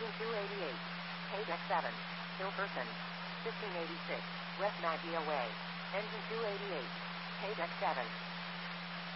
Engine 288. Paydeck 7. Hilferson. 1586. West Maggie Way. Engine 288. Paydeck 7.